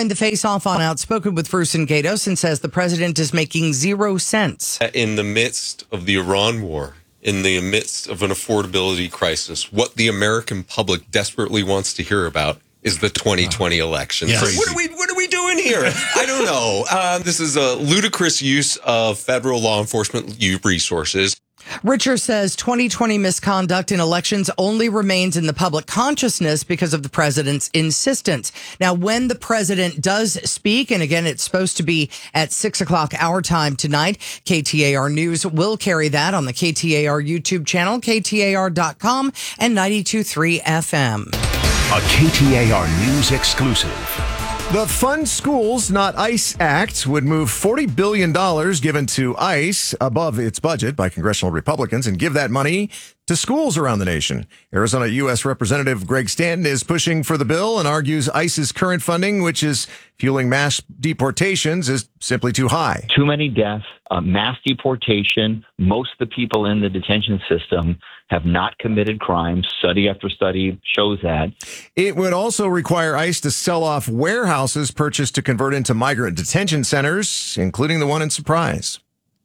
joined the face-off on Outspoken with Bruce and Gatos and says the president is making 0 cents. In the midst of the Iran war, in the midst of an affordability crisis, what the American public desperately wants to hear about is the 2020 election. Yes. So what are we doing here? I don't know. This is a ludicrous use of federal law enforcement resources. Richer says 2020 misconduct in elections only remains in the public consciousness because of the president's insistence. Now, when the president does speak, and again, it's supposed to be at 6 o'clock our time tonight, KTAR News will carry that on the KTAR YouTube channel, KTAR.com, and 92.3 FM. A KTAR News exclusive. The Fund Schools Not ICE Act would move $40 billion given to ICE above its budget by congressional Republicans and give that money to schools around the nation. Arizona U.S. Representative Greg Stanton is pushing for the bill and argues ICE's current funding, which is fueling mass deportations, is simply too high. Too many deaths, mass deportation. Most of the people in the detention system have not committed crimes. Study after study shows that. It would also require ICE to sell off warehouses purchased to convert into migrant detention centers, including the one in Surprise.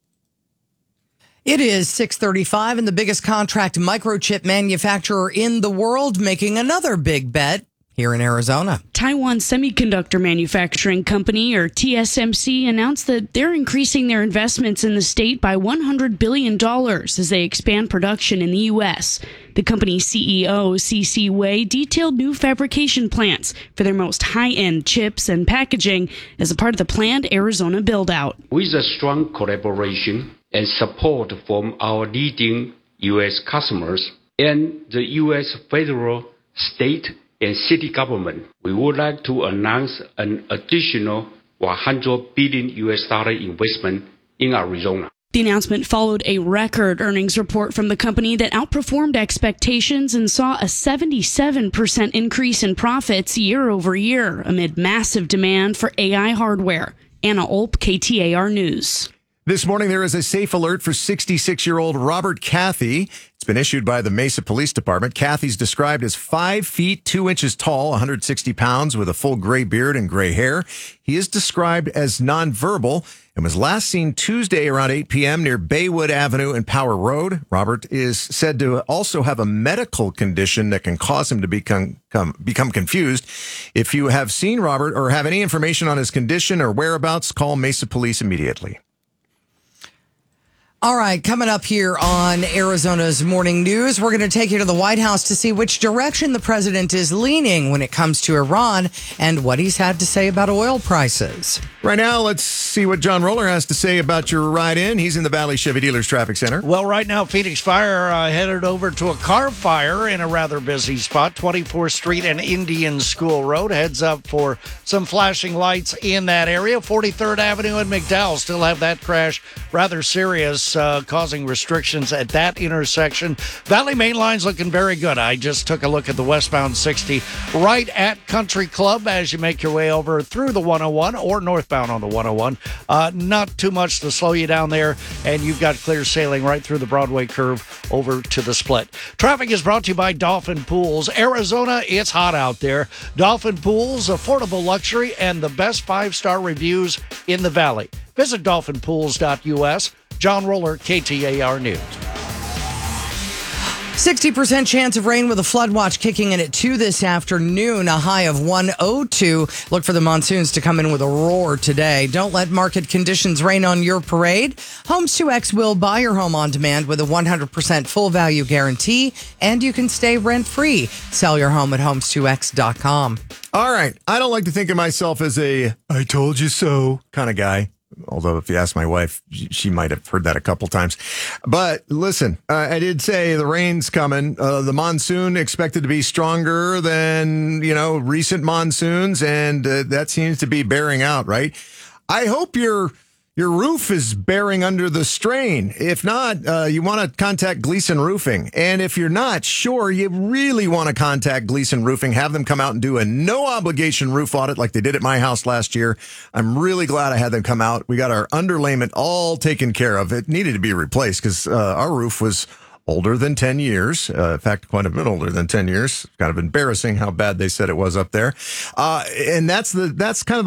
It is 6:35, and the biggest contract microchip manufacturer in the world making another big bet here in Arizona. Taiwan Semiconductor Manufacturing Company, or TSMC, announced that they're increasing their investments in the state by $100 billion as they expand production in the U.S. The company's CEO, C.C. Wei, detailed new fabrication plants for their most high-end chips and packaging as a part of the planned Arizona build-out. With a strong collaboration and support from our leading U.S. customers and the U.S. federal, state, and city government, we would like to announce an additional $100 billion investment in Arizona. The announcement followed a record earnings report from the company that outperformed expectations and saw a 77% increase in profits year over year amid massive demand for AI hardware. Anna Olp, KTAR News. This morning, there is a safe alert for 66-year-old Robert Cathy. It's been issued by the Mesa Police Department. Cathy's described as 5 feet 2 inches tall, 160 pounds, with a full gray beard and gray hair. He is described as nonverbal and was last seen Tuesday around 8 p.m. near Baywood Avenue and Power Road. Robert is said to also have a medical condition that can cause him to become confused. If you have seen Robert or have any information on his condition or whereabouts, call Mesa Police immediately. All right, coming up here on Arizona's Morning News, we're going to take you to the White House to see which direction the president is leaning when it comes to Iran and what he's had to say about oil prices. Right now, let's see what John Roller has to say about your ride in. He's in the Valley Chevy Dealers Traffic Center. Well, right now, Phoenix Fire headed over to a car fire in a rather busy spot, 24th Street and Indian School Road. Heads up for some flashing lights in that area. 43rd Avenue and McDowell still have that crash rather serious, causing restrictions at that intersection. Valley Main Line's looking very good. I just took a look at the westbound 60 right at Country Club as you make your way over through the 101 or northbound on the 101. Not too much to slow you down there, and you've got clear sailing right through the Broadway curve over to the split. Traffic is brought to you by Dolphin Pools. Arizona, it's hot out there. Dolphin Pools, affordable luxury, and the best 5-star reviews in the Valley. Visit dolphinpools.us. John Roller, KTAR News. 60% chance of rain with a flood watch kicking in at 2 this afternoon, a high of 102. Look for the monsoons to come in with a roar today. Don't let market conditions rain on your parade. Homes 2X will buy your home on demand with a 100% full value guarantee, and you can stay rent-free. Sell your home at homes2x.com. All right. I don't like to think of myself as a I told you so kind of guy. Although if you ask my wife, she might have heard that a couple times. But listen, I did say the rain's coming. The monsoon expected to be stronger than, recent monsoons. And that seems to be bearing out, right? I hope your roof is bearing under the strain. If not, you want to contact Gleason Roofing. And if you're not sure, you really want to contact Gleason Roofing. Have them come out and do a no-obligation roof audit like they did at my house last year. I'm really glad I had them come out. We got our underlayment all taken care of. It needed to be replaced because our roof was older than 10 years. In fact, quite a bit older than 10 years. Kind of embarrassing how bad they said it was up there. And that's kind of